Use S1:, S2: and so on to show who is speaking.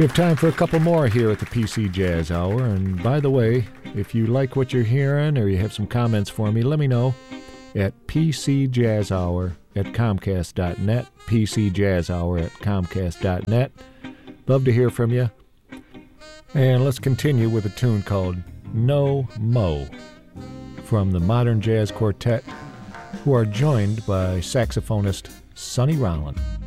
S1: We have time for a couple more here at the PC Jazz Hour. And by the way, if you like what you're hearing or you have some comments for me, let me know at pcjazzhour@comcast.net, pcjazzhour@comcast.net. Love to hear from you. And let's continue with a tune called No Mo from the Modern Jazz Quartet, who are joined by saxophonist Sonny Rollin.